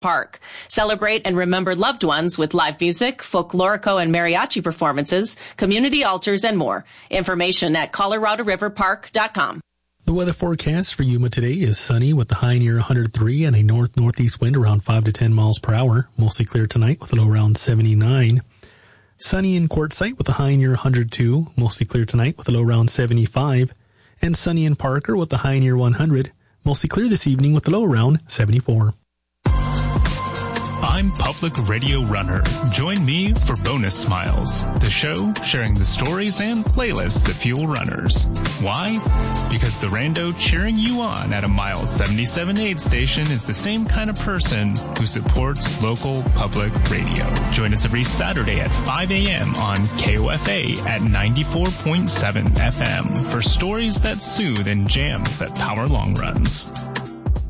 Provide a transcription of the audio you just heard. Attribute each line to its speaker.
Speaker 1: Park. Celebrate and remember loved ones with live music, folklorico and mariachi performances, community altars, and more. Information at ColoradoRiverPark.com.
Speaker 2: The weather forecast for Yuma today is sunny with the high near 103 and a north-northeast wind around 5 to 10 miles per hour. Mostly clear tonight with a low around 79. Sunny in Quartzsite with a high near 102. Mostly clear tonight with a low around 75. And sunny in Parker with a high near 100. Mostly clear this evening with a low around 74.
Speaker 3: I'm Public Radio Runner. Join me for Bonus Smiles, the show sharing the stories and playlists that fuel runners. Why? Because the rando cheering you on at a Mile 77 aid station is the same kind of person who supports local public radio. Join us every Saturday at 5 a.m. on KOFA at 94.7 FM for stories that soothe and jams that power long runs.